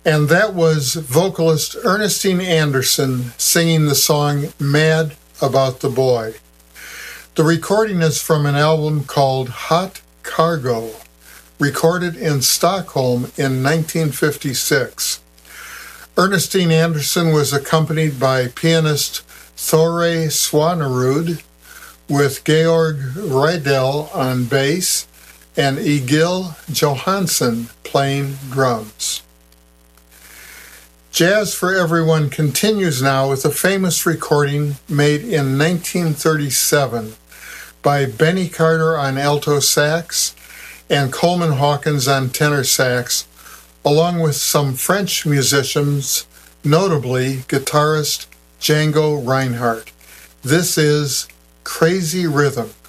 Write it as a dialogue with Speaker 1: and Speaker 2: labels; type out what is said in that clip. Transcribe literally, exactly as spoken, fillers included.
Speaker 1: And that was vocalist Ernestine Anderson singing the song Mad About the Boy. The recording is from an album called Hot Cargo, recorded in Stockholm in nineteen fifty-six. Ernestine Anderson was accompanied by pianist Thore Swanerud, with Georg Rydell on bass and Egil Johansson playing drums. Jazz for Everyone continues now with a famous recording made in nineteen thirty-seven by Benny Carter on alto sax and Coleman Hawkins on tenor sax, along with some French musicians, notably guitarist Django Reinhardt. This is Crazy Rhythm.